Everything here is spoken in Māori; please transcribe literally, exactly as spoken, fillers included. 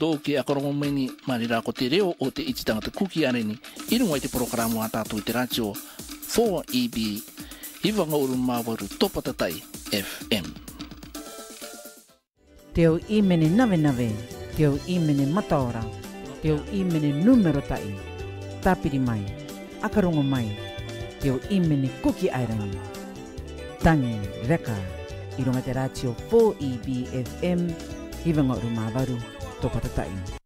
Tō ke akarongo mai ni marira ko te reo o te iti tangata kuki are ni. Irunga i te programo a tātou i te radio four E B. Iwa ngauru mawaru topatatai F M. Teo imene nave nave, teo imene mataora, teo imene numero tai. Tapiri mai, akarongo mai, teo imene kuki airangi. Tangi, reka, irunga te radio four E B F M. Iwa ngauru mawaru topatatai.